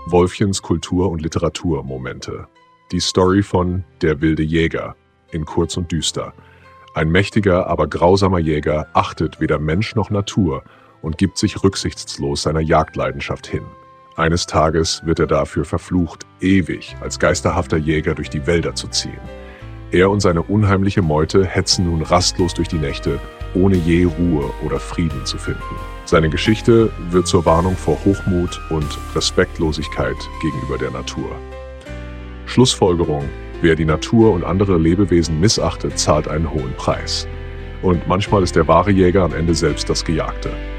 Wolfchens Kultur- und Literaturmomente. Die Story von Der wilde Jäger in Kurz und Düster. Ein mächtiger, aber grausamer Jäger achtet weder Mensch noch Natur und gibt sich rücksichtslos seiner Jagdleidenschaft hin. Eines Tages wird er dafür verflucht, ewig als geisterhafter Jäger durch die Wälder zu ziehen. Er und seine unheimliche Meute hetzen nun rastlos durch die Nächte, ohne je Ruhe oder Frieden zu finden. Seine Geschichte wird zur Warnung vor Hochmut und Respektlosigkeit gegenüber der Natur. Schlussfolgerung: Wer die Natur und andere Lebewesen missachtet, zahlt einen hohen Preis. Und manchmal ist der wahre Jäger am Ende selbst das Gejagte.